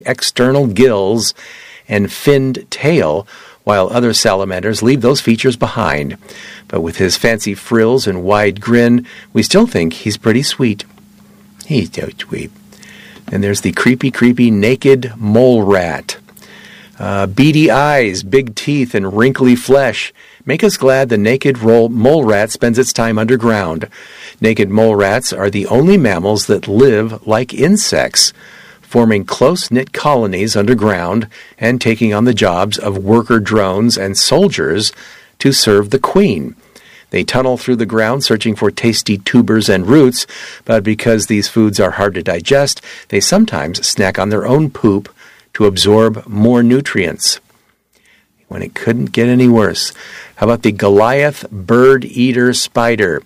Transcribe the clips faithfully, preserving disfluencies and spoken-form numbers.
external gills and finned tail, while other salamanders leave those features behind. But with his fancy frills and wide grin, we still think he's pretty sweet. He's so sweet. And there's the creepy, creepy naked mole rat. Uh, beady eyes, big teeth, and wrinkly flesh make us glad the naked roll mole rat spends its time underground. Naked mole rats are the only mammals that live like insects, forming close-knit colonies underground and taking on the jobs of worker drones and soldiers to serve the queen. They tunnel through the ground searching for tasty tubers and roots, but because these foods are hard to digest, they sometimes snack on their own poop to absorb more nutrients. When it couldn't get any worse. How about the Goliath bird-eater spider?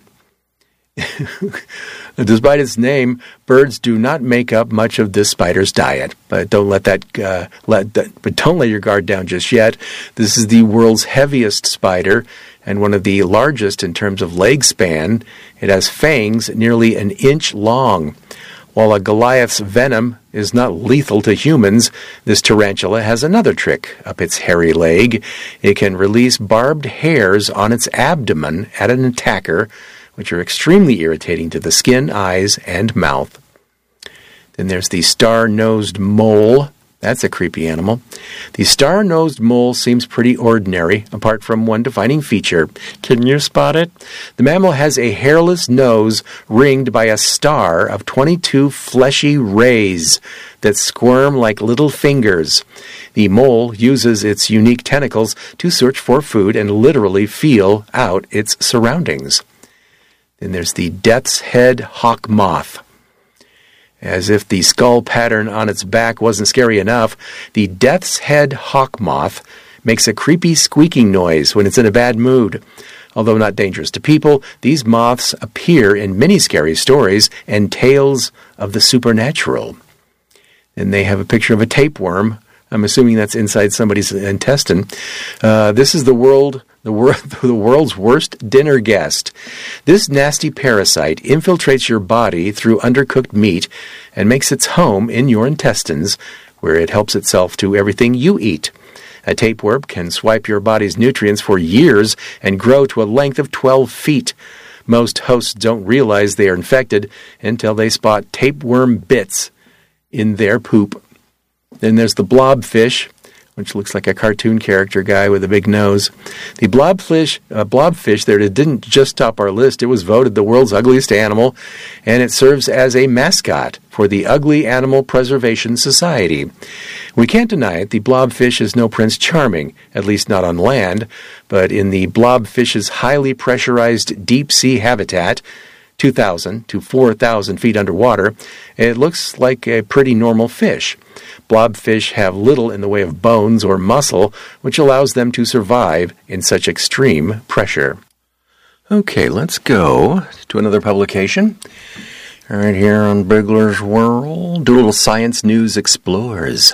Despite its name, birds do not make up much of this spider's diet. But don't let that uh, let that, but don't let your guard down just yet. This is the world's heaviest spider and one of the largest in terms of leg span. It has fangs nearly an inch long. While a Goliath's venom is not lethal to humans, this tarantula has another trick up its hairy leg. It can release barbed hairs on its abdomen at an attacker, which are extremely irritating to the skin, eyes, and mouth. Then there's the star-nosed mole. That's a creepy animal. The star-nosed mole seems pretty ordinary, apart from one defining feature. Can you spot it? The mammal has a hairless nose ringed by a star of twenty-two fleshy rays that squirm like little fingers. The mole uses its unique tentacles to search for food and literally feel out its surroundings. Then there's the death's head hawk moth. As if the skull pattern on its back wasn't scary enough, the death's head hawk moth makes a creepy squeaking noise when it's in a bad mood. Although not dangerous to people, these moths appear in many scary stories and tales of the supernatural. And they have a picture of a tapeworm. I'm assuming that's inside somebody's intestine. Uh, this is the world... The, wor- the world's worst dinner guest. This nasty parasite infiltrates your body through undercooked meat and makes its home in your intestines, where it helps itself to everything you eat. A tapeworm can swipe your body's nutrients for years and grow to a length of twelve feet. Most hosts don't realize they are infected until they spot tapeworm bits in their poop. Then there's the blobfish, which looks like a cartoon character guy with a big nose. The blobfish, uh, blobfish there, it didn't just top our list. It was voted the world's ugliest animal, and it serves as a mascot for the Ugly Animal Preservation Society. We can't deny it, the blobfish is no Prince Charming, at least not on land, but in the blobfish's highly pressurized deep-sea habitat, two thousand to four thousand feet underwater, it looks like a pretty normal fish. Blobfish have little in the way of bones or muscle, which allows them to survive in such extreme pressure. Okay, let's go to another publication. Right here on Bigler's World, Doolittle Science News Explores.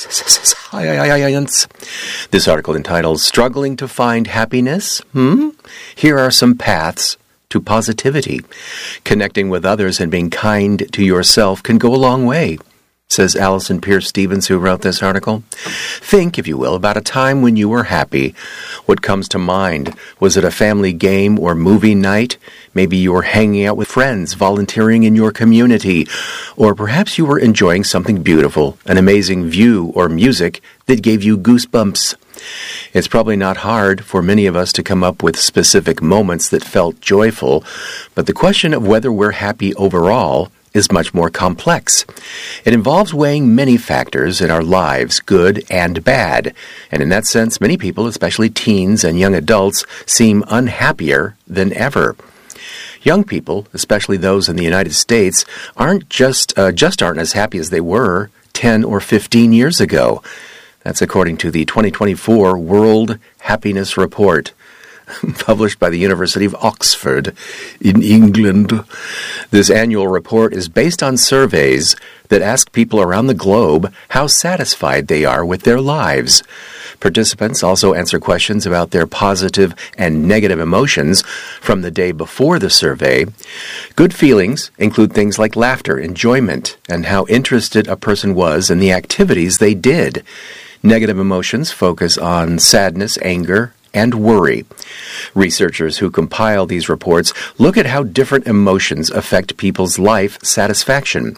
Science. This article entitled, Struggling to Find Happiness? Hmm? Here are some paths to positivity. Connecting with others and being kind to yourself can go a long way, says Allison Pierce Stevens, who wrote this article. Think, if you will, about a time when you were happy. What comes to mind? Was it a family game or movie night? Maybe you were hanging out with friends, volunteering in your community. Or perhaps you were enjoying something beautiful, an amazing view or music that gave you goosebumps. It's probably not hard for many of us to come up with specific moments that felt joyful, but the question of whether we're happy overall is much more complex. It involves weighing many factors in our lives, good and bad, and in that sense, many people, especially teens and young adults, seem unhappier than ever. Young people, especially those in the United States, aren't just uh, just aren't as happy as they were ten or fifteen years ago. That's according to the twenty twenty-four World Happiness Report. published by the University of Oxford in England. This annual report is based on surveys that ask people around the globe how satisfied they are with their lives. Participants also answer questions about their positive and negative emotions from the day before the survey. Good feelings include things like laughter, enjoyment, and how interested a person was in the activities they did. Negative emotions focus on sadness, anger, and worry. Researchers who compile these reports look at how different emotions affect people's life satisfaction.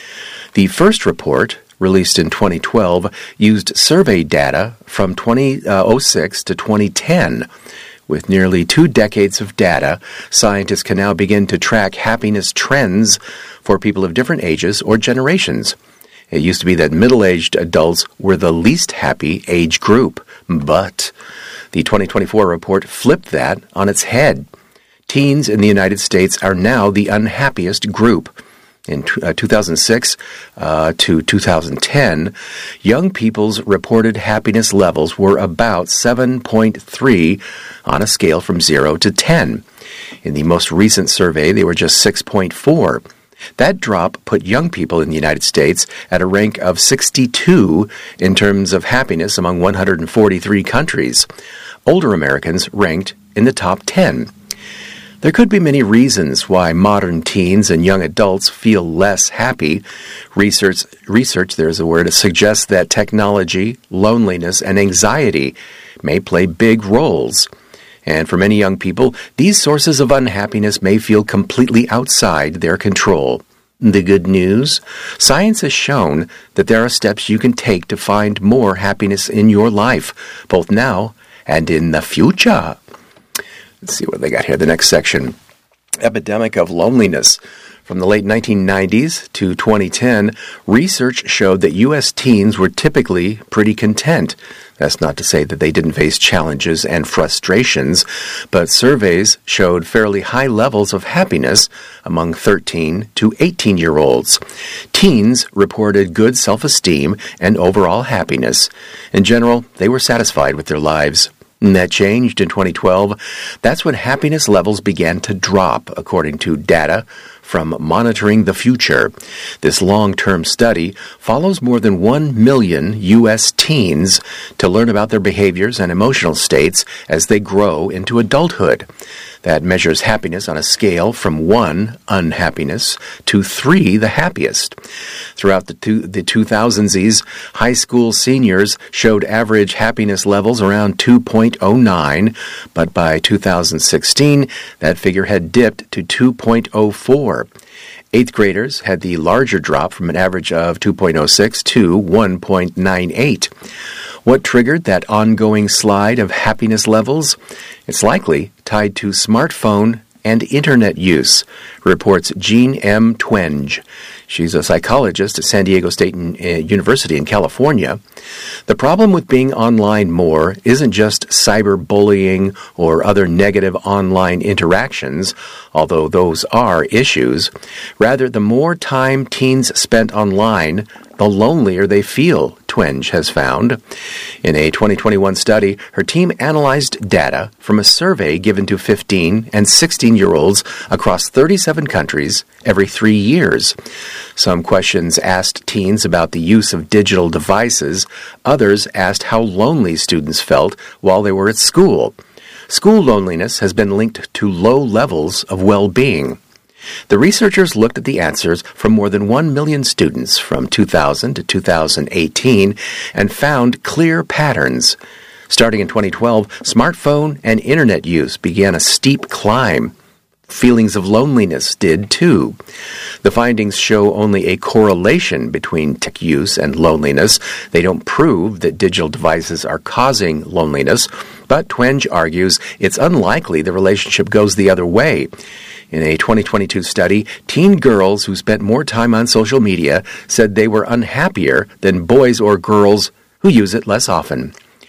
The first report, released in twenty twelve, used survey data from two thousand six to twenty ten. With nearly two decades of data, scientists can now begin to track happiness trends for people of different ages or generations. It used to be that middle-aged adults were the least happy age group, but the twenty twenty-four report flipped that on its head. Teens in the United States are now the unhappiest group. In uh, two thousand six uh, to two thousand ten, young people's reported happiness levels were about seven point three on a scale from zero to ten. In the most recent survey, they were just six point four. That drop put young people in the United States at a rank of sixty-two in terms of happiness among one hundred forty-three countries. Older Americans ranked in the top ten. There could be many reasons why modern teens and young adults feel less happy. Research, research, there's a word, suggests that technology, loneliness, and anxiety may play big roles. And for many young people, these sources of unhappiness may feel completely outside their control. The good news? Science has shown that there are steps you can take to find more happiness in your life, both now and in the future. Let's see what they got here. The next section. Epidemic of loneliness. From the late nineteen nineties to twenty ten, research showed that U S teens were typically pretty content. That's not to say that they didn't face challenges and frustrations, but surveys showed fairly high levels of happiness among thirteen to eighteen-year-olds. Teens reported good self-esteem and overall happiness. In general, they were satisfied with their lives. And that changed in twenty twelve. That's when happiness levels began to drop, according to data from Monitoring the Future. This long-term study follows more than one million U S teens to learn about their behaviors and emotional states as they grow into adulthood. That measures happiness on a scale from one, unhappiness, to three, the happiest. Throughout the, two, the two thousands, high school seniors showed average happiness levels around two point oh nine, but by two thousand sixteen, that figure had dipped to two point oh four. Eighth graders had the larger drop from an average of two point oh six to one point nine eight. What triggered that ongoing slide of happiness levels? It's likely tied to smartphone and internet use, reports Jean M. Twenge. She's a psychologist at San Diego State University in California. The problem with being online more isn't just cyberbullying or other negative online interactions, although those are issues. Rather, the more time teens spent online, the lonelier they feel, Twenge has found. In a twenty twenty-one study, her team analyzed data from a survey given to fifteen and sixteen-year-olds across thirty-seven countries every three years. Some questions asked teens about the use of digital devices. Others asked how lonely students felt while they were at school. School loneliness has been linked to low levels of well-being. The researchers looked at the answers from more than one million students from two thousand to two thousand eighteen and found clear patterns. Starting in twenty twelve, smartphone and internet use began a steep climb. Feelings of loneliness did too. The findings show only a correlation between tech use and loneliness. They don't prove that digital devices are causing loneliness, but Twenge argues it's unlikely the relationship goes the other way. In a twenty twenty-two study, teen girls who spent more time on social media said they were unhappier than boys or girls who use it less often.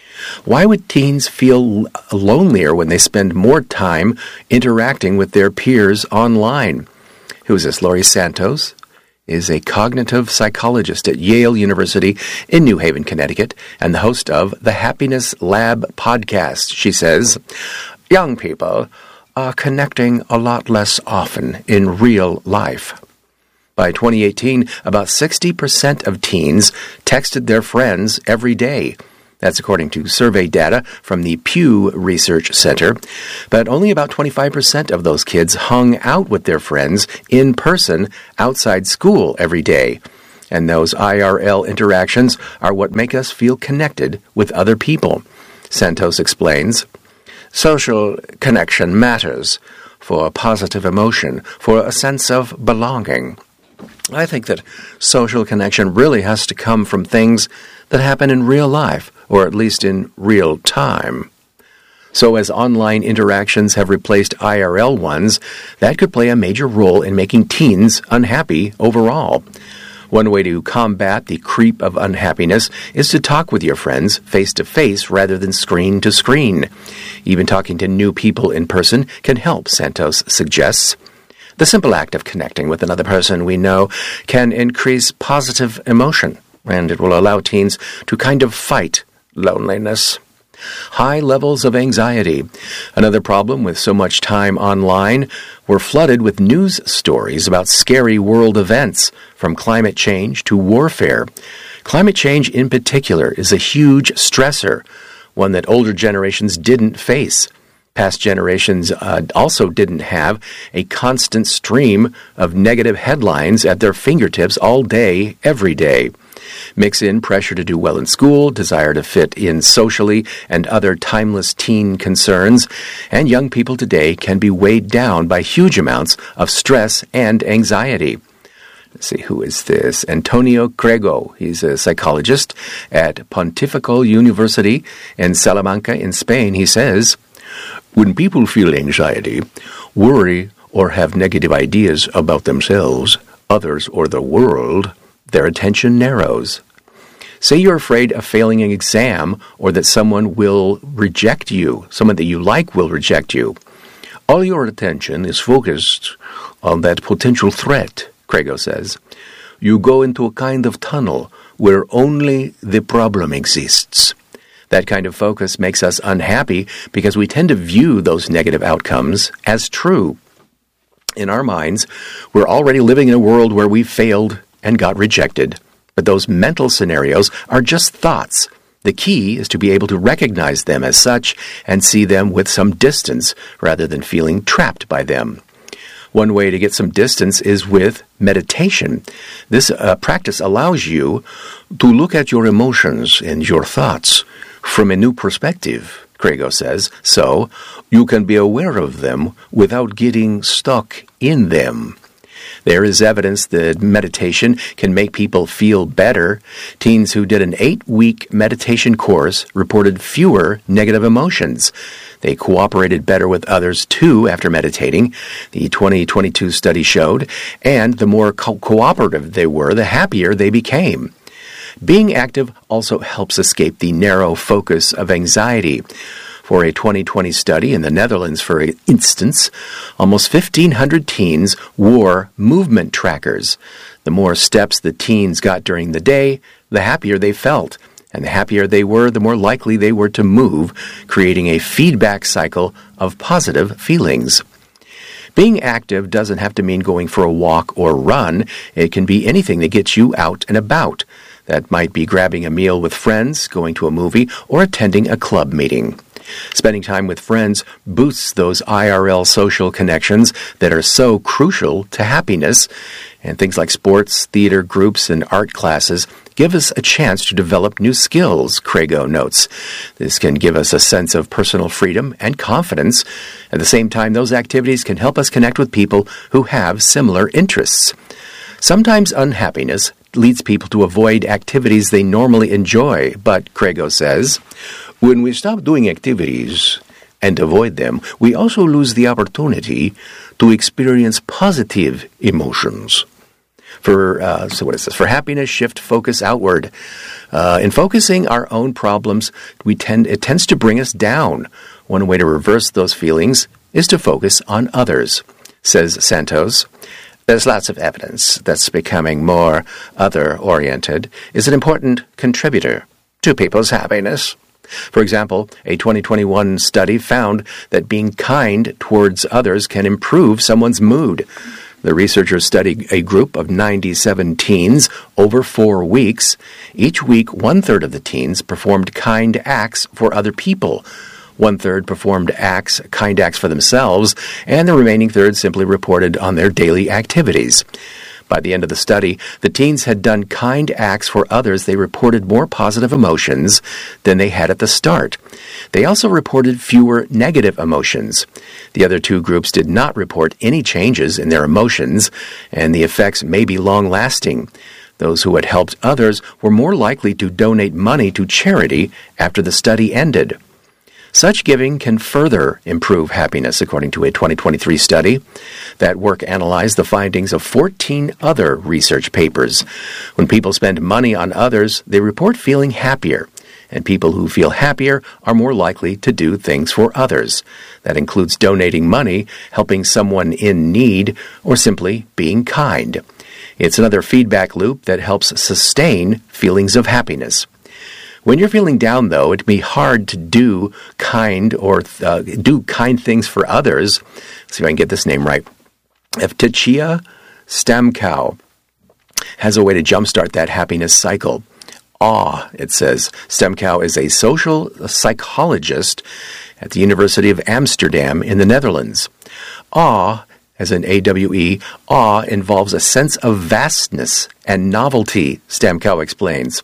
Why would teens feel lonelier when they spend more time interacting with their peers online? Who is this? Laurie Santos is a cognitive psychologist at Yale University in New Haven, Connecticut, and the host of the Happiness Lab podcast. She says, young people are connecting a lot less often in real life. By twenty eighteen, about sixty percent of teens texted their friends every day. That's according to survey data from the Pew Research Center. But only about twenty-five percent of those kids hung out with their friends in person outside school every day. And those I R L interactions are what make us feel connected with other people. Santos explains, social connection matters for positive emotion, for a sense of belonging. I think that social connection really has to come from things that happen in real life, or at least in real time. So as online interactions have replaced I R L ones, that could play a major role in making teens unhappy overall. One way to combat the creep of unhappiness is to talk with your friends face-to-face rather than screen-to-screen. Even talking to new people in person can help, Santos suggests. The simple act of connecting with another person we know can increase positive emotion, and it will allow teens to kind of fight loneliness. High levels of anxiety. Another problem with so much time online, we're flooded with news stories about scary world events, from climate change to warfare. Climate change in particular is a huge stressor, one that older generations didn't face. Past generations uh, also didn't have a constant stream of negative headlines at their fingertips all day, every day. Mix in pressure to do well in school, desire to fit in socially, and other timeless teen concerns, and young people today can be weighed down by huge amounts of stress and anxiety. Let's see, who is this? Antonio Crego. He's a psychologist at Pontifical University in Salamanca in Spain. He says, when people feel anxiety, worry, or have negative ideas about themselves, others, or the world, their attention narrows. Say you're afraid of failing an exam or that someone will reject you, someone that you like will reject you. All your attention is focused on that potential threat, Crego says. You go into a kind of tunnel where only the problem exists. That kind of focus makes us unhappy because we tend to view those negative outcomes as true. In our minds, we're already living in a world where we failed and got rejected. But those mental scenarios are just thoughts. The key is to be able to recognize them as such and see them with some distance rather than feeling trapped by them. One way to get some distance is with meditation. This uh, practice allows you to look at your emotions and your thoughts from a new perspective, Crego says, so you can be aware of them without getting stuck in them. There is evidence that meditation can make people feel better. Teens who did an eight-week meditation course reported fewer negative emotions. They cooperated better with others, too, after meditating, the twenty twenty-two study showed, and the more co- cooperative they were, the happier they became. Being active also helps escape the narrow focus of anxiety. For a twenty twenty study in the Netherlands, for instance, almost fifteen hundred teens wore movement trackers. The more steps the teens got during the day, the happier they felt. And the happier they were, the more likely they were to move, creating a feedback cycle of positive feelings. Being active doesn't have to mean going for a walk or run. It can be anything that gets you out and about. That might be grabbing a meal with friends, going to a movie, or attending a club meeting. Spending time with friends boosts those I R L social connections that are so crucial to happiness. And things like sports, theater groups, and art classes give us a chance to develop new skills, Crego notes. This can give us a sense of personal freedom and confidence. At the same time, those activities can help us connect with people who have similar interests. Sometimes unhappiness leads people to avoid activities they normally enjoy, but Crego says, when we stop doing activities and avoid them, we also lose the opportunity to experience positive emotions. For uh, so what is this? For happiness, shift focus outward. Uh, in focusing our own problems, we tend it tends to bring us down. One way to reverse those feelings is to focus on others, says Santos. There's lots of evidence that's becoming more other-oriented is an important contributor to people's happiness. For example, a twenty twenty-one study found that being kind towards others can improve someone's mood. The researchers studied a group of ninety-seven teens over four weeks. Each week, one-third of the teens performed kind acts for other people. One-third performed acts, kind acts for themselves, and the remaining third simply reported on their daily activities. By the end of the study, the teens had done kind acts for others. They reported more positive emotions than they had at the start. They also reported fewer negative emotions. The other two groups did not report any changes in their emotions, and the effects may be long-lasting. Those who had helped others were more likely to donate money to charity after the study ended. Such giving can further improve happiness, according to a twenty twenty-three study. That work analyzed the findings of fourteen other research papers. When people spend money on others, they report feeling happier, and people who feel happier are more likely to do things for others. That includes donating money, helping someone in need, or simply being kind. It's another feedback loop that helps sustain feelings of happiness. When you're feeling down, though, it can be hard to do kind or uh, do kind things for others. Let's see if I can get this name right. Evtechia Stamkow has a way to jumpstart that happiness cycle. Awe, it says. Stamkow is a social psychologist at the University of Amsterdam in the Netherlands. Awe, as in A W E, awe involves a sense of vastness and novelty, Stamkow explains.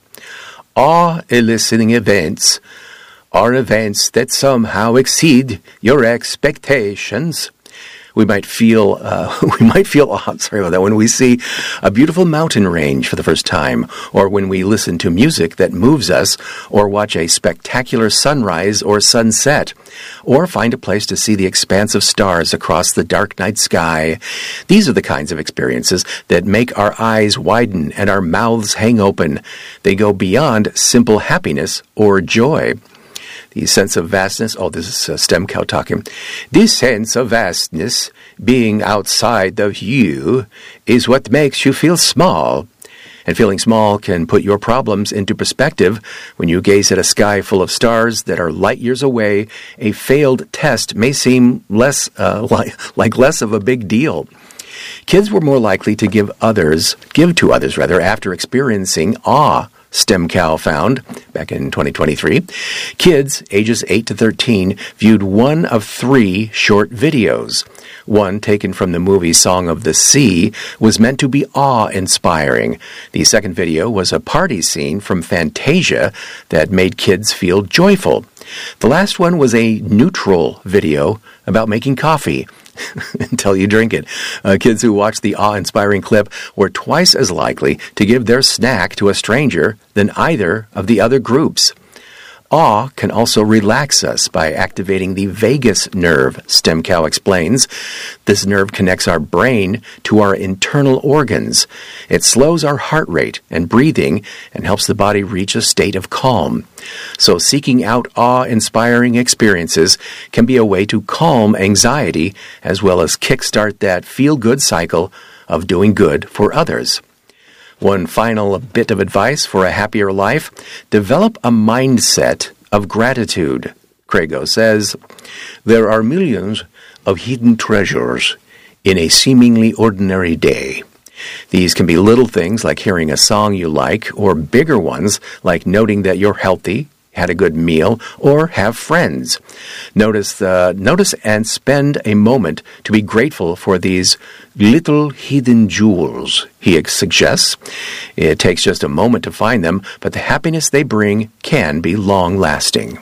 Awe-eliciting events are events that somehow exceed your expectations. We might feel uh, we might feel awe, sorry about that, when we see a beautiful mountain range for the first time, or when we listen to music that moves us, or watch a spectacular sunrise or sunset, or find a place to see the expanse of stars across the dark night sky. These are the kinds of experiences that make our eyes widen and our mouths hang open. They go beyond simple happiness or joy. The sense of vastness, oh, this is uh, Stamkow talking. This sense of vastness, being outside of you, is what makes you feel small. And feeling small can put your problems into perspective. When you gaze at a sky full of stars that are light years away, a failed test may seem less uh, like, like less of a big deal. Kids were more likely to give others, give to others rather, after experiencing awe, Stamkow found back in twenty twenty-three. Kids ages eight to thirteen viewed one of three short videos. One, taken from the movie Song of the Sea, was meant to be awe-inspiring. The second video was a party scene from Fantasia that made kids feel joyful. The last one was a neutral video about making coffee until you drink it. Uh, kids who watched the awe-inspiring clip were twice as likely to give their snack to a stranger than either of the other groups. Awe can also relax us by activating the vagus nerve, Stamkow explains. This nerve connects our brain to our internal organs. It slows our heart rate and breathing and helps the body reach a state of calm. So seeking out awe-inspiring experiences can be a way to calm anxiety as well as kickstart that feel-good cycle of doing good for others. One final bit of advice for a happier life: develop a mindset of gratitude. Crago says, there are millions of hidden treasures in a seemingly ordinary day. These can be little things like hearing a song you like, or bigger ones like noting that you're healthy, had a good meal, or have friends. Notice the, notice and spend a moment to be grateful for these little hidden jewels, he suggests. It takes just a moment to find them, but the happiness they bring can be long-lasting.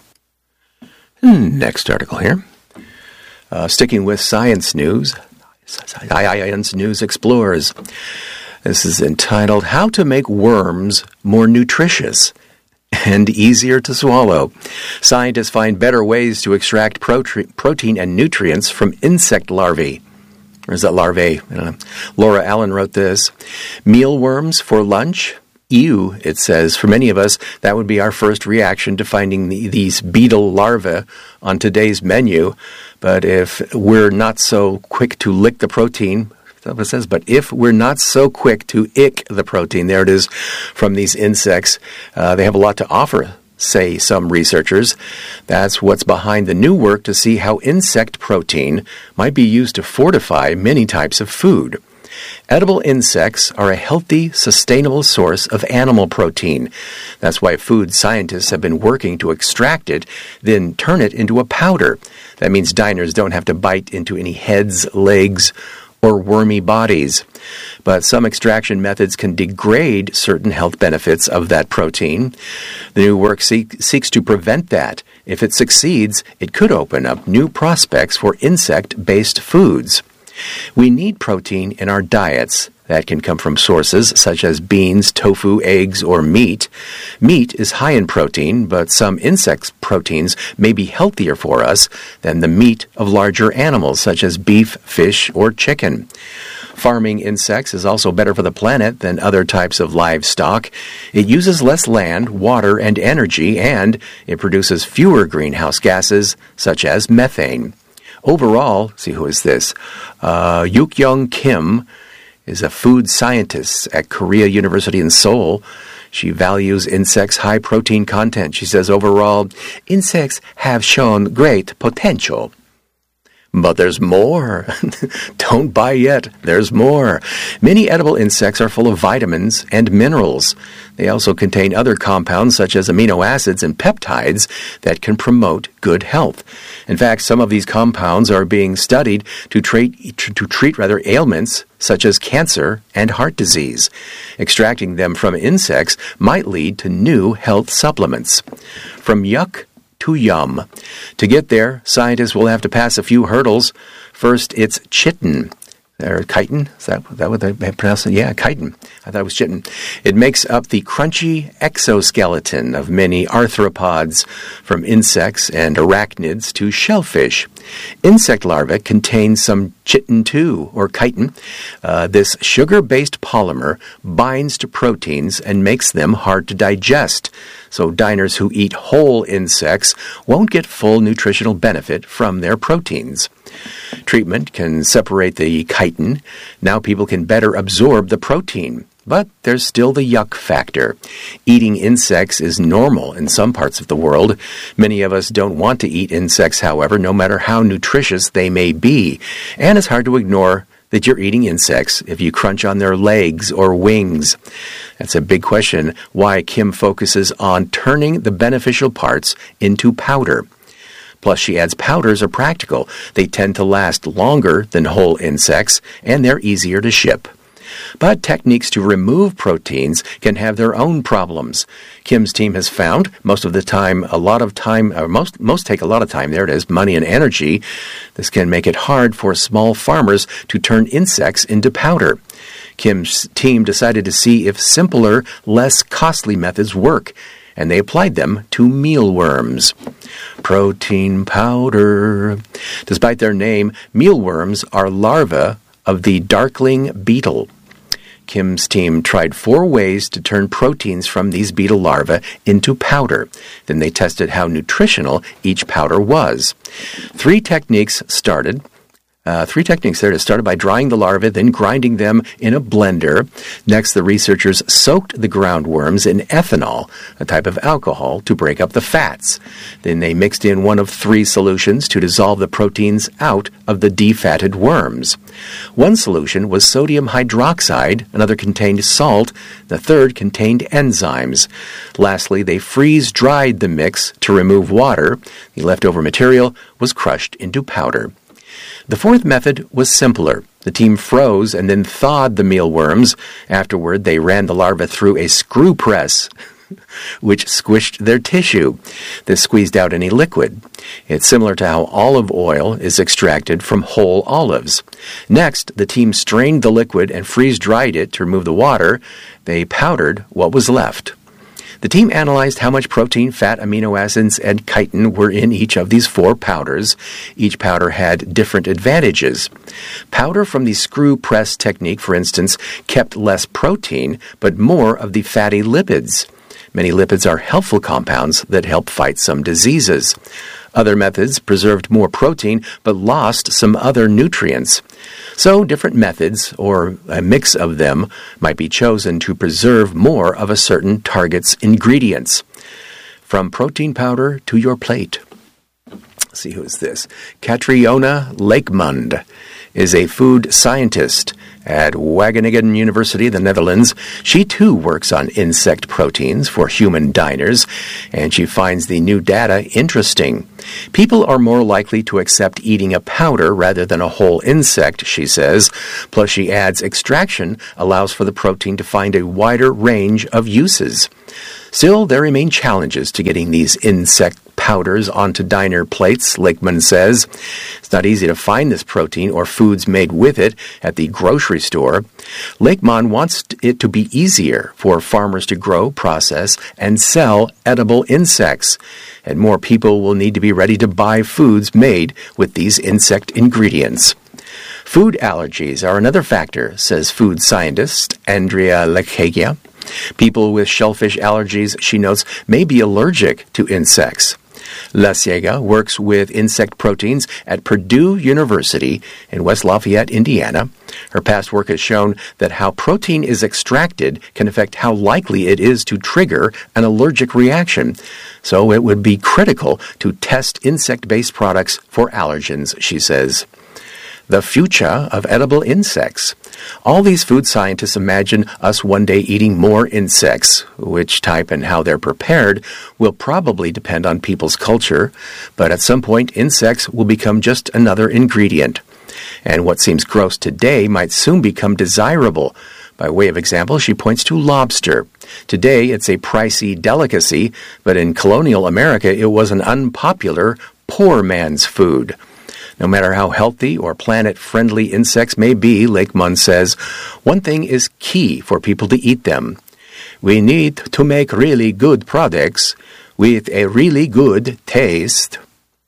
Next article here. Uh, sticking with science news, Science News Explores. This is entitled, How to Make Worms More Nutritious and Easier to Swallow. Scientists find better ways to extract prote- protein and nutrients from insect larvae. Or is that larvae? I don't know. Laura Allen wrote this. Mealworms for lunch? Ew, it says. For many of us, that would be our first reaction to finding the, these beetle larvae on today's menu. But if we're not so quick to lick the protein, that's what it says, but if we're not so quick to ick the protein, there it is, from these insects, uh, they have a lot to offer. say some researchers. That's what's behind the new work to see how insect protein might be used to fortify many types of food. Edible insects are a healthy, sustainable source of animal protein. That's why food scientists have been working to extract it, then turn it into a powder. That means diners don't have to bite into any heads, legs, or wormy bodies. But some extraction methods can degrade certain health benefits of that protein. The new work seek, seeks to prevent that. If it succeeds, it could open up new prospects for insect-based foods. We need protein in our diets. That can come from sources such as beans, tofu, eggs, or meat. Meat is high in protein, but some insect proteins may be healthier for us than the meat of larger animals such as beef, fish, or chicken. Farming insects is also better for the planet than other types of livestock. It uses less land, water, and energy, and it produces fewer greenhouse gases such as methane. Overall, see who is this? Uh, Yuk-Young Kim is a food scientist at Korea University in Seoul. She values insects' high protein content. She says overall, insects have shown great potential. But there's more. Don't buy yet. There's more. Many edible insects are full of vitamins and minerals. They also contain other compounds such as amino acids and peptides that can promote good health. In fact, some of these compounds are being studied to treat, to treat rather ailments such as cancer and heart disease. Extracting them from insects might lead to new health supplements. From yuck to yum. To get there, scientists will have to pass a few hurdles. First, it's chitin. Or chitin? Is that, is that what they pronounce it? Yeah, chitin. I thought it was chitin. It makes up the crunchy exoskeleton of many arthropods, from insects and arachnids to shellfish. Insect larvae contain some chitin too, or chitin. Uh, this sugar-based polymer binds to proteins and makes them hard to digest. So diners who eat whole insects won't get full nutritional benefit from their proteins. Treatment can separate the chitin. Now people can better absorb the protein. But there's still the yuck factor. Eating insects is normal in some parts of the world. Many of us don't want to eat insects, however, no matter how nutritious they may be. And it's hard to ignore that you're eating insects if you crunch on their legs or wings. That's a big question, why Kim focuses on turning the beneficial parts into powder. Plus, she adds powders are practical. They tend to last longer than whole insects, and they're easier to ship. But techniques to remove proteins can have their own problems. Kim's team has found most of the time, a lot of time, or most, most take a lot of time, there it is, money and energy. This can make it hard for small farmers to turn insects into powder. Kim's team decided to see if simpler, less costly methods work, and they applied them to mealworms. Protein powder. Despite their name, mealworms are larvae of the darkling beetle. Kim's team tried four ways to turn proteins from these beetle larvae into powder. Then they tested how nutritional each powder was. Three techniques started. Uh, three techniques there. It started by drying the larvae, then grinding them in a blender. Next, the researchers soaked the ground worms in ethanol, a type of alcohol, to break up the fats. Then they mixed in one of three solutions to dissolve the proteins out of the defatted worms. One solution was sodium hydroxide, another contained salt, the third contained enzymes. Lastly, they freeze-dried the mix to remove water. The leftover material was crushed into powder. The fourth method was simpler. The team froze and then thawed the mealworms. Afterward, they ran the larvae through a screw press, which squished their tissue. This squeezed out any liquid. It's similar to how olive oil is extracted from whole olives. Next, the team strained the liquid and freeze-dried it to remove the water. They powdered what was left. The team analyzed how much protein, fat, amino acids, and chitin were in each of these four powders. Each powder had different advantages. Powder from the screw press technique, for instance, kept less protein, but more of the fatty lipids. Many lipids are helpful compounds that help fight some diseases. Other methods preserved more protein, but lost some other nutrients. So different methods, or a mix of them, might be chosen to preserve more of a certain target's ingredients. from protein powder to your plate. Let's see, who is this? Catriona Lakemund is a food scientist at Wageningen University, the Netherlands. She too works on insect proteins for human diners, and she finds the new data interesting. People are more likely to accept eating a powder rather than a whole insect, she says. Plus, she adds, extraction allows for the protein to find a wider range of uses. Still, there remain challenges to getting these insect powders onto diner plates, Lakeman says. It's not easy to find this protein or foods made with it at the grocery store. Lakeman wants it to be easier for farmers to grow, process, and sell edible insects. And more people will need to be ready to buy foods made with these insect ingredients. Food allergies are another factor, says food scientist Andrea Lechegia. People with shellfish allergies, she notes, may be allergic to insects. Lechegia works with insect proteins at Purdue University in West Lafayette, Indiana. Her past work has shown that how protein is extracted can affect how likely it is to trigger an allergic reaction. So it would be critical to test insect-based products for allergens, she says. The future of edible insects. All these food scientists imagine us one day eating more insects. Which type and how they're prepared will probably depend on people's culture, but at some point insects will become just another ingredient. And what seems gross today might soon become desirable. By way of example, she points to lobster. Today it's a pricey delicacy, but in colonial America it was an unpopular poor man's food. No matter how healthy or planet-friendly insects may be, Lakeman says, one thing is key for people to eat them. We need to make really good products with a really good taste.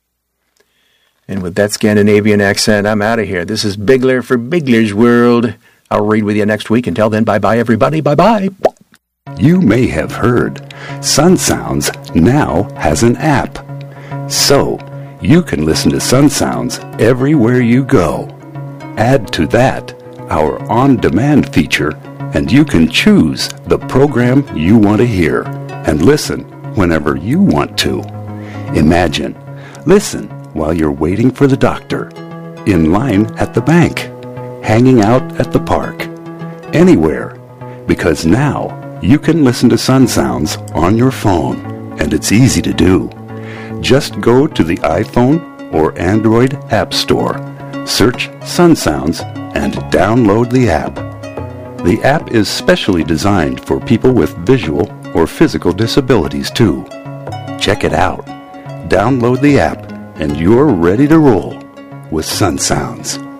And with that Scandinavian accent, I'm out of here. This is Bigler for Bigler's World. I'll read with you next week. Until then, bye-bye, everybody. Bye-bye. You may have heard Sun Sounds now has an app. So, you can listen to Sun Sounds everywhere you go. Add to that our on-demand feature, and you can choose the program you want to hear and listen whenever you want to. Imagine, listen while you're waiting for the doctor, in line at the bank, hanging out at the park, anywhere, because now you can listen to Sun Sounds on your phone, and it's easy to do. Just go to the iPhone or Android App Store, search Sun Sounds, and download the app. The app is specially designed for people with visual or physical disabilities too. Check it out. Download the app, and you're ready to roll with Sun Sounds.